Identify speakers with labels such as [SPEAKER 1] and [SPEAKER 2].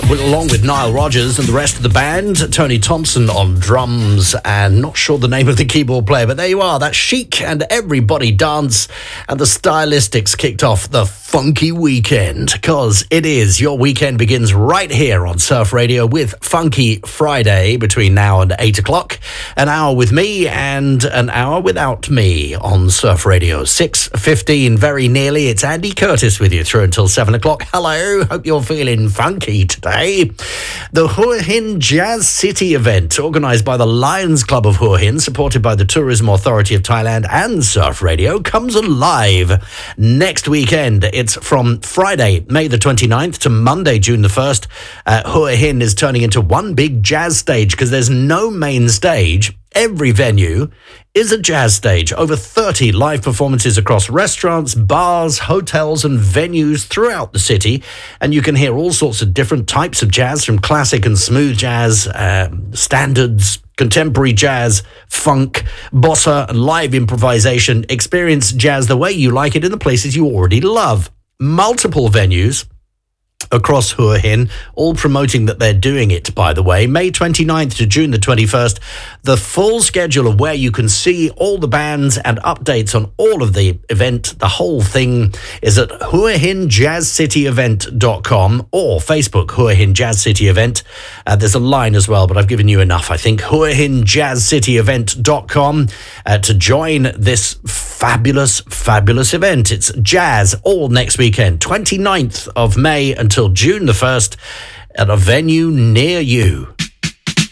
[SPEAKER 1] along with Nile Rodgers and the rest of the band. Tony Thompson on drums, and not sure the name of the keyboard player, but there you are. That's Chic and Everybody Dance, and the Stylistics kicked off the funky weekend, because it is. Your weekend begins right here on Surf Radio with Funky Friday between now and 8 o'clock. An hour with me and an hour without me on Surf Radio. 6:15, very nearly. It's Andy Curtis with you through until 7 o'clock. Hello, hope you're feeling funky today. The Hua Hin Jazz City event, organised by the Lions Club of Hua Hin, supported by the Tourism Authority of Thailand and Surf Radio, comes alive next weekend. It's from Friday, May the 29th to Monday, June the 1st. Hua Hin is turning into one big jazz stage because there's no main stage. Every venue is a jazz stage. Over 30 live performances across restaurants, bars, hotels and venues throughout the city. And you can hear all sorts of different types of jazz, from classic and smooth jazz, standards, contemporary jazz, funk, bossa, and live improvisation. Experience jazz the way you like it in the places you already love. Multiple venues across Hua Hin, all promoting that they're doing it, by the way. May 29th to June the 21st. The full schedule of where you can see all the bands and updates on all of the event, the whole thing, is at huahinjazzcityevent.com or Facebook, Hua Hin Jazz City Event. There's a line as well, but I've given you enough, I think. huahinjazzcityevent.com to join this fabulous, fabulous event. It's jazz all next weekend, 29th of May until June the 1st, at a venue near you.